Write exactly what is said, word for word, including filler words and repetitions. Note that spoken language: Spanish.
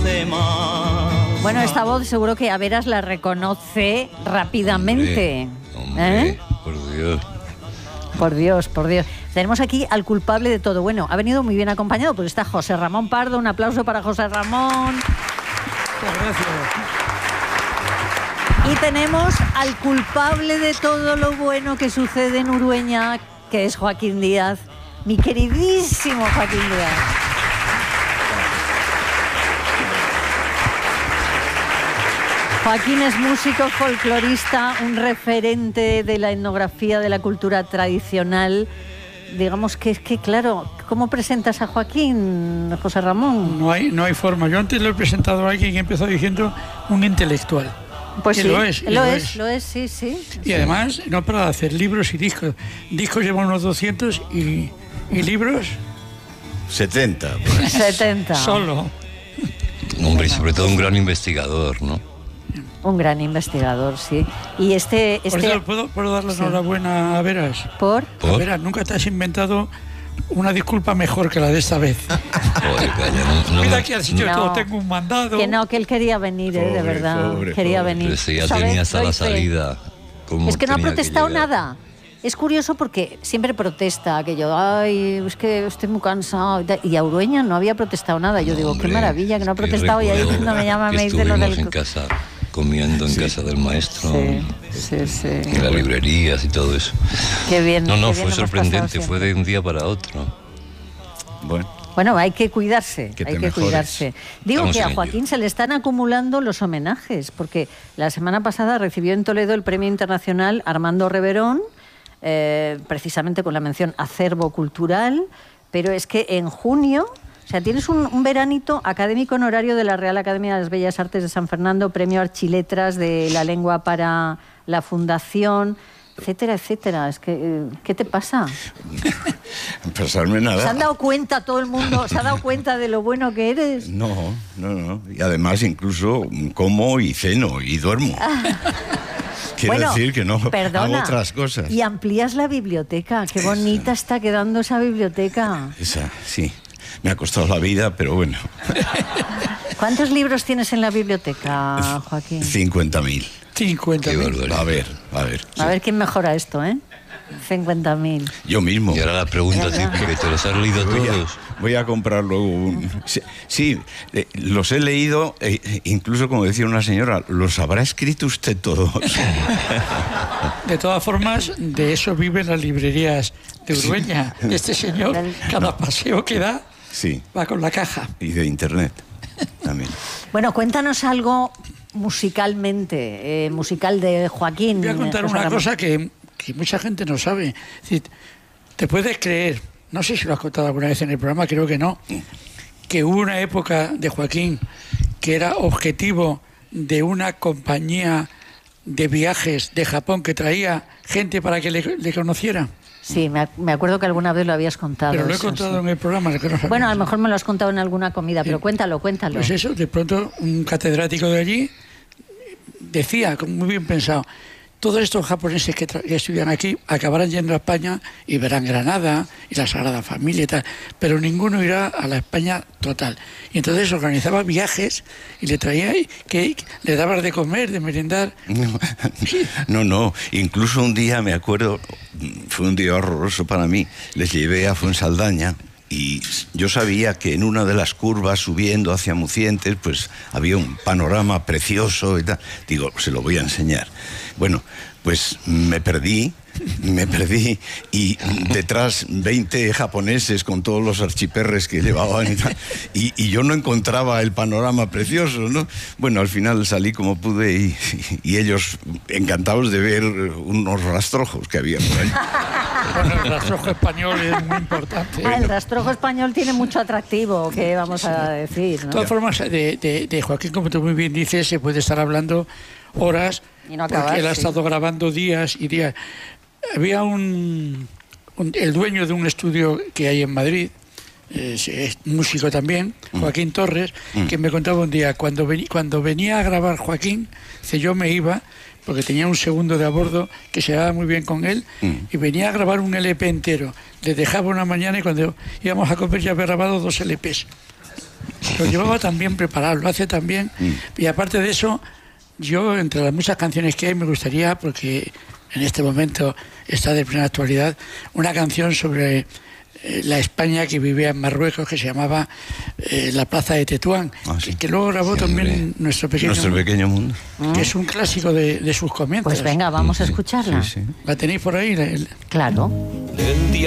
demás. Bueno, esta voz seguro que a veras la reconoce rápidamente. Hombre, ¿Eh? por Dios. Por Dios, por Dios. Tenemos aquí al culpable de todo. Bueno, ha venido muy bien acompañado porque está José Ramón Pardo. Un aplauso para José Ramón. Muchas gracias. Y tenemos al culpable de todo lo bueno que sucede en Urueña, que es Joaquín Díaz. Mi queridísimo Joaquín Díaz. Joaquín es músico, folclorista, un referente de la etnografía de la cultura tradicional. Digamos que es que, claro, ¿cómo presentas a Joaquín, José Ramón? No hay, no hay forma. Yo antes lo he presentado a alguien que empezó diciendo un intelectual. Pues y sí, lo es, y lo, lo es, es. lo es, sí, sí. Y además, no para hacer libros y discos. Discos llevan unos doscientos y, y libros setenta. Pues. setenta. Solo. Hombre, y sobre todo un gran investigador, ¿no? Un gran investigador, sí. Y este... este... Por eso, ¿puedo, ¿puedo dar la Sí. enhorabuena a Veras? ¿Por? ¿Por? A Veras, nunca te has inventado una disculpa mejor que la de esta vez. Joder, calla, no, no Mira me- que has dicho, No. todo, tengo un mandado. Que no, que él quería venir, eh, de Pobre, verdad. pobre, quería pobre. venir. Pero si ya ¿Sabes? tenía hasta Doy la fe. salida. ¿Cómo Es que no ha tenía protestado llegar? nada. Es curioso porque siempre protesta aquello, ay, es que estoy muy cansado. Y tal. Y a Urueña no había protestado nada. Yo No, digo, hombre, qué maravilla que no ha es que protestado. Y ahí recuerdo cuando me llama que me dice lo estuvimos del... en casa, comiendo en casa del maestro, Sí, sí, sí. en las librerías y todo eso. Qué bien. No, no, qué bien fue hemos sorprendente, pasado fue siempre. de un día para otro. Bueno, Bueno, hay que cuidarse, Que te hay que mejores. cuidarse. Digo Estamos que a en Joaquín ello. se le están acumulando los homenajes, porque la semana pasada recibió en Toledo el Premio Internacional Armando Reverón, eh, precisamente con la mención Acervo Cultural, pero es que en junio, o sea, tienes un, un veranito académico honorario de la Real Academia de las Bellas Artes de San Fernando, Premio Archiletras de la Lengua para la Fundación, etcétera, etcétera. Es que, eh, ¿qué te pasa? pasarme nada. ¿Se han dado cuenta todo el mundo? ¿Se ha dado cuenta de lo bueno que eres? No, no, no. Y además incluso como y ceno y duermo. Quiero Bueno, decir que no perdona, hago otras cosas. Y amplías la biblioteca. Qué bonita está quedando esa biblioteca. Esa, sí. Me ha costado la vida, pero bueno. ¿Cuántos libros tienes en la biblioteca, Joaquín? cincuenta mil. cincuenta Qué mil. barbaridad. A ver, a ver. A ver quién mejora esto, ¿eh? cincuenta mil. Yo mismo. Y ahora la pregunta típica, ¿te los has leído Voy a, todos? voy a comprar luego un... Sí, sí, eh, los he leído, eh, incluso como decía una señora, ¿los habrá escrito usted todos? De todas formas, de eso viven las librerías de Urueña. Este señor, cada paseo que da, Sí, va con la caja. y de internet también. Bueno, cuéntanos algo musicalmente, eh, musical de Joaquín. Voy a contar José una Ramón. cosa que, que mucha gente no sabe. Es decir, te puedes creer, no sé si lo has contado alguna vez en el programa, creo que no, que hubo una época de Joaquín que era objetivo de una compañía de viajes de Japón que traía gente para que le, le conociera. Sí, me, ac- me acuerdo que alguna vez lo habías contado. Pero lo he eso, contado sí. en el programa. que no Bueno, a lo sabemos. mejor me lo has contado en alguna comida, pero Sí. cuéntalo, cuéntalo. Pues eso, de pronto un catedrático de allí decía, como muy bien pensado, todos estos japoneses que, tra- que estudian aquí acabarán yendo a España y verán Granada y la Sagrada Familia y tal, pero ninguno irá a la España total. Y entonces organizaba viajes y le traía que le daba de comer, de merendar. No, no, no, incluso un día me acuerdo, fue un día horroroso para mí, les llevé a Fuensaldaña y yo sabía que en una de las curvas subiendo hacia Mucientes pues había un panorama precioso y tal. Digo, se lo voy a enseñar. Bueno, pues me perdí, me perdí y detrás veinte japoneses con todos los archiperres que llevaban y tal, y, y yo no encontraba el panorama precioso, ¿no? Bueno, al final salí como pude y, y ellos encantados de ver unos rastrojos que había por ahí. Bueno, el rastrojo español es muy importante. Ah, el rastrojo español tiene mucho atractivo, que vamos a decir, De ¿no? todas formas, de, de, de Joaquín, como tú muy bien dices, se puede estar hablando horas, Y no acabar, porque él ha sí. estado grabando días y días. Había un, un- el dueño de un estudio que hay en Madrid, es, es músico también, Joaquín Torres, que me contaba un día, cuando, veni- cuando venía a grabar Joaquín, dice, yo me iba, porque tenía un segundo de a bordo que se daba muy bien con él, y venía a grabar un L P entero. Le dejaba una mañana y cuando íbamos a comer ya había grabado dos L Ps. lo llevaba tan bien preparado, lo hace tan bien. Mm. Y aparte de eso, yo, entre las muchas canciones que hay, me gustaría, porque en este momento está de plena actualidad, una canción sobre eh, la España que vivía en Marruecos, que se llamaba eh, La Plaza de Tetuán, ah, sí. que, que luego grabó sí, también hombre. Nuestro Pequeño Nuestro Mundo, pequeño mundo. que es un clásico de, de sus comienzos. Pues venga, vamos a escucharla. Sí, sí. ¿La tenéis por ahí? Claro.